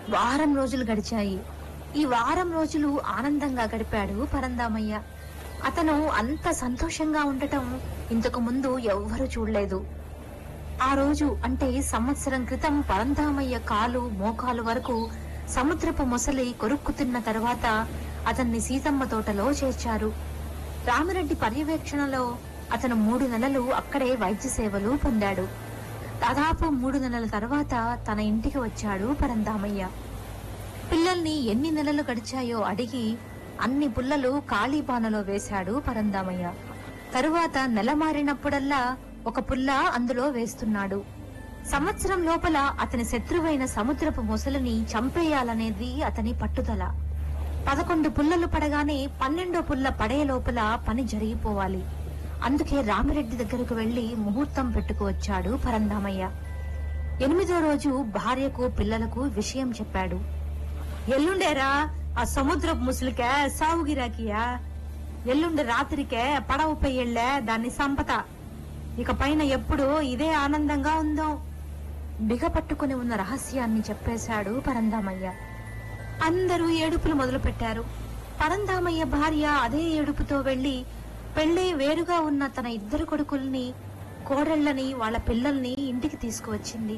వారం రోజులు గడిచాయి. ఈ వారం రోజులు ఆనందంగా గడిపాడు పరంధామయ్య. అతను అంత సంతోషంగా ఉండటం ఇంతకు ముందు ఎవ్వరూ చూడలేదు. ఆ రోజు అంటే సంవత్సరం క్రితం పరంధామయ్య కాలు మోకాలు వరకు సముద్రపు మొసలి కొరుక్కు తిన్న తర్వాత అతన్ని సీతమ్మ తోటలో చేర్చారు. రామిరెడ్డి పర్యవేక్షణలో అతను 3 నెలలు అక్కడే వైద్య సేవలు పొందాడు. దాదాపు 3 నెలల తర్వాత తన ఇంటికి వచ్చాడు పరంధామయ్య. పిల్లల్ని ఎన్ని నెలలు గడిచాయో అడిగి అన్ని పుల్లలు ఖాళీబానలో వేశాడు పరంధామయ్య. తరువాత నెల మారినప్పుడల్లా ఒక పుల్ల అందులో వేస్తున్నాడు. సంవత్సరం లోపల అతని శత్రువైన సముద్రపు మొసలిని చంపేయాలనేది అతని పట్టుదల. 11 పుల్లలు పడగానే 12వ పుల్ల పడే లోపల పని జరిగిపోవాలి. అందుకే రామిరెడ్డి దగ్గరకు వెళ్లి ముహూర్తం పెట్టుకువచ్చాడు పరంధామయ్య. 8వ రోజు భార్యకు పిల్లలకు విషయం చెప్పాడు. ఎల్లుండేరా ఆ సముద్రపు ముసలికే సావుగిరాకియా, ఎల్లుండి రాత్రికే పడవపై ఎళ్లే దాన్ని సంపత, ఇక పైన ఎప్పుడు ఇదే ఆనందంగా ఉందో. బిగపట్టుకుని ఉన్న రహస్యాన్ని చెప్పేశాడు పరంధామయ్య. అందరూ ఏడుపులు మొదలు పెట్టారు. పరంధామయ్య భార్య అదే ఏడుపుతో వెళ్లి పెళ్లి వేరుగా ఉన్న తన 2 కొడుకుల్ని, కోడళ్లని, వాళ్ళ పిల్లల్ని ఇంటికి తీసుకువచ్చింది.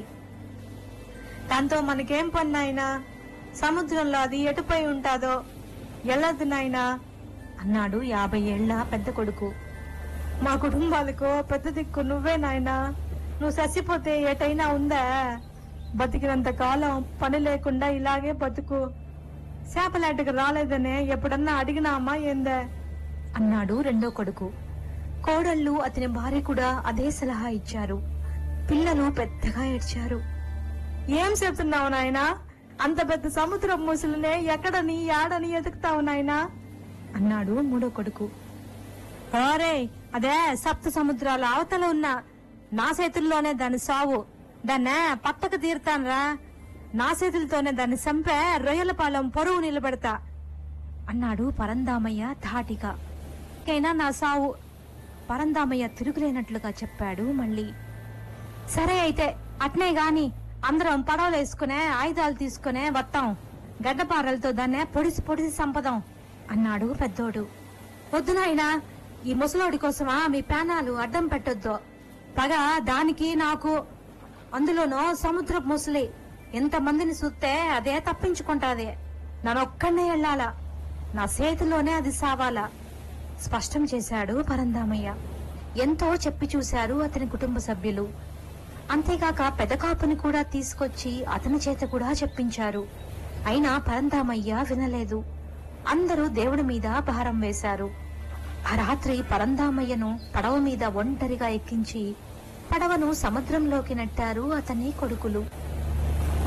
దాంతో మనకేం పని నాయనా, సముద్రంలో అది ఎటుపై ఉంటాదో ఎల్లదు నాయనా అన్నాడు 50 ఏళ్ల పెద్ద కొడుకు. మా కుటుంబాలకు పెద్ద దిక్కు నువ్వే నాయనా, నువ్వు చచ్చిపోతే ఎటైనా ఉందా, బతికినంత కాలం పని లేకుండా ఇలాగే బతుకు, చేపలాటకు రాలేదనే ఎప్పుడన్నా అడిగినామా ఏందా అన్నాడు 2వ కొడుకు. కోడళ్లు అతని భార్య కూడా అదే సలహా ఇచ్చారు. పిల్లలు పెద్దగా ఏడ్చారు. ఏం చెప్తున్నావు నాయనా, అంత పెద్ద సముద్రం ముసలినే ఎక్కడని యాడని ఎదుగుతావు నాయనా అన్నాడు 3వ కొడుకు. ఓరే, అదే సప్త సముద్రాల అవతల ఉన్న నా చేతుల్లోనే దాని సావు, దాన్నే పట్టకు తీరుతాన్రా, నా చేతులతోనే దాన్ని చంపే రొయ్యలపాలెం పొరుగు నిలబెడతా అన్నాడు పరంధామయ్య ధాటిగా. కైనా నా సావు, పరంధామయ్య తిరుగులేనట్లుగా చెప్పాడు మళ్ళీ. సరే అయితే అట్నే గాని అందరం పడవలేసుకునే ఆయుధాలు తీసుకునే వస్తాం, గడ్డపారలతో దాన్నే పొడిసి పొడిసి సంపదాం అన్నాడు పెద్దోడు. వద్దు నాయనా, ఈ ముసలోడి కోసమా మీ ప్రాణాలు అడ్డం పెట్టొద్దు, పగ దానికి నాకు, అందులోనూ సముద్రపు ముసలి ఎంతమందిని చూస్తే అదే తప్పించుకుంటాది, నన్నొక్కడే వెళ్ళాలా, నా చేతిలోనే అది సావాలా స్పష్టం చేశాడు పరంధామయ్య. ఎంతో చెప్పి చూశారు అతని కుటుంబ సభ్యులు. అంతేకాక పెదకాపుని కూడా తీసుకొచ్చి అతని చేత కూడా చెప్పించారు. అయినా పరంధామయ్య వినలేదు. అందరూ దేవుడి మీద భారం వేశారు. ఆ రాత్రి పరంధామయ్యను పడవ మీద ఒంటరిగా ఎక్కించి పడవను సముద్రంలోకి నెట్టారు అతని కొడుకులు.